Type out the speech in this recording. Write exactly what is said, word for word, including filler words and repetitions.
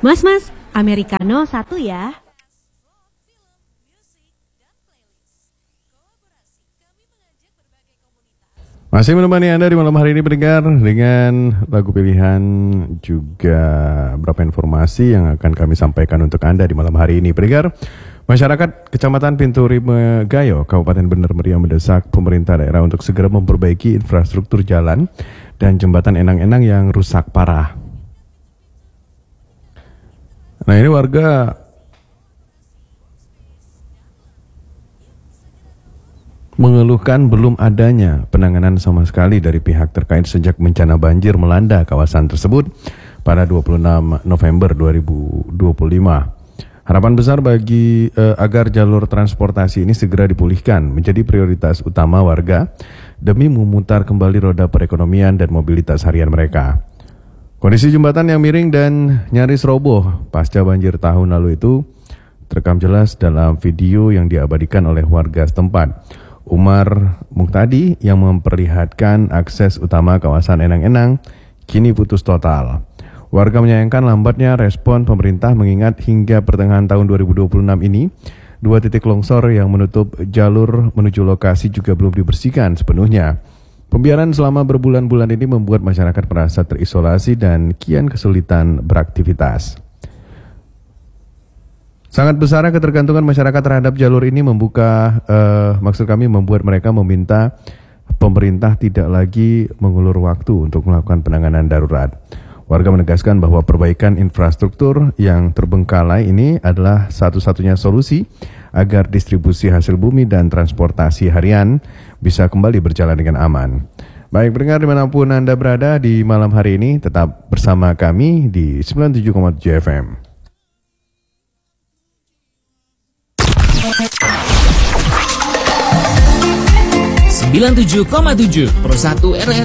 Mas-mas, Americano satu ya. Masih menemani Anda di malam hari ini pendengar dengan lagu pilihan juga beberapa informasi yang akan kami sampaikan untuk Anda di malam hari ini pendengar. Masyarakat Kecamatan Pintu Rimegayo, Kabupaten Bener Meriah mendesak pemerintah daerah untuk segera memperbaiki infrastruktur jalan dan jembatan Enang-Enang yang rusak parah. Nah, ini warga mengeluhkan belum adanya penanganan sama sekali dari pihak terkait sejak bencana banjir melanda kawasan tersebut pada dua puluh enam November dua ribu dua puluh lima. Harapan besar bagi eh, agar jalur transportasi ini segera dipulihkan menjadi prioritas utama warga demi memutar kembali roda perekonomian dan mobilitas harian mereka. Kondisi jembatan yang miring dan nyaris roboh pasca banjir tahun lalu itu terekam jelas dalam video yang diabadikan oleh warga setempat. Umar Muktadi yang memperlihatkan akses utama kawasan Enang-Enang kini putus total. Warga menyayangkan lambatnya respon pemerintah mengingat hingga pertengahan tahun dua ribu dua puluh enam ini dua titik longsor yang menutup jalur menuju lokasi juga belum dibersihkan sepenuhnya. Pembiaran selama berbulan-bulan ini membuat masyarakat merasa terisolasi dan kian kesulitan beraktivitas. Sangat besar ketergantungan masyarakat terhadap jalur ini membuka, uh, maksud kami membuat mereka meminta pemerintah tidak lagi mengulur waktu untuk melakukan penanganan darurat. Warga menegaskan bahwa perbaikan infrastruktur yang terbengkalai ini adalah satu-satunya solusi agar distribusi hasil bumi dan transportasi harian bisa kembali berjalan dengan aman. Baik pendengar dimanapun Anda berada di malam hari ini, tetap bersama kami di sembilan puluh tujuh koma tujuh F M. sembilan puluh tujuh koma tujuh Pro satu R R